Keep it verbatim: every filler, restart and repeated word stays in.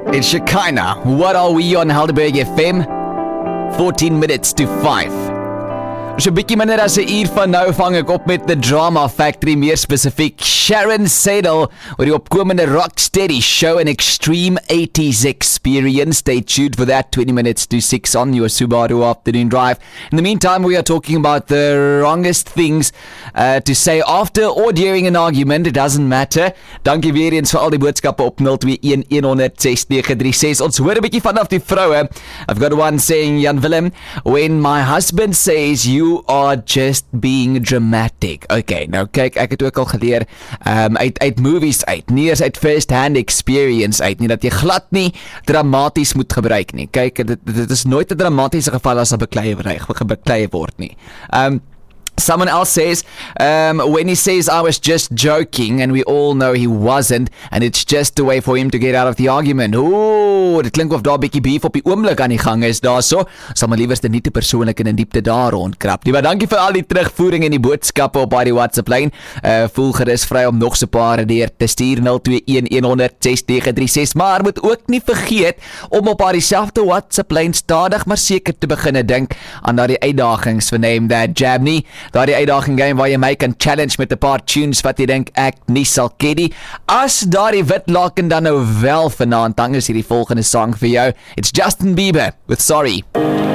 It's Shekinah. What are we on Helderberg F M? fourteen minutes to five. So 'n bietjie minder as 'n uur van nou vang ek op met The Drama Factory, meer spesifiek Sharon Sadel oor die opkomende Rocksteady show, an extreme eighties experience. Stay tuned for that. Twenty minutes to six on your Subaru afternoon drive. In the meantime, we are talking about the wrongest things uh, to say after or during an argument. It doesn't matter. Dankie weer eens vir al die boodskappe op nul twee een een honderd ses nege drie ses. Ons hoor 'n bietjie vanaf die vroue. I've got one saying, Jan Willem, when my husband says you You are just being dramatic. Okay, nou kyk, ek het ook al geleer um, uit, uit movies uit, nie eens uit first-hand experience uit nie, dat jy glad nie dramaties moet gebruik nie. Kyk, dit, dit is nooit 'n dramatiese geval as 'n beklei beklei word nie. Um, Someone else says, um, when he says I was just joking, and we all know he wasn't, and it's just a way for him to get out of the argument. Ooh, dit klink of daar bietjie beef op die oomblik aan die gang is daar so. Sal maar liewerste nie te persoonlik en in diepte daar rondkrap nie. Maar dankie vir al die terugvoering en die boodskappe op die WhatsApp lyn. Uh, voel gerus vry om nog so 'n paar deur te stuur nul twee een een honderd ses nege drie ses. Maar moet ook nie vergeet om op haar dieselfde WhatsApp lyn stadig maar seker te begin dink aan daardie uitdagings vir Name That Jab nie. Daardie uitdaging game waar jy my kan challenge met 'n paar tunes wat jy dink ek nie sal ken nie. As daardie wit laken dan nou wel vanaand, dan is hierdie volgende sang vir jou. It's Justin Bieber with Sorry.